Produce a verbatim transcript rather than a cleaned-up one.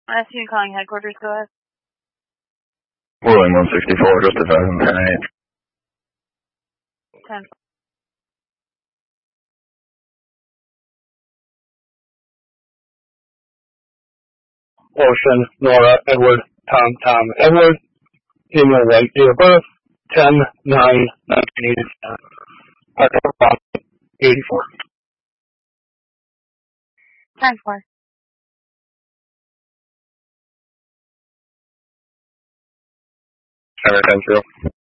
I see you calling headquarters, go ahead. Ruling one sixty-four, just advising ten eight. ten. Ocean, Nora, Edward, Tom, Tom, Edward, female white, date of birth, ten nine nineteen eighty-seven. Parker, eighty-four. ten four. Center ten two.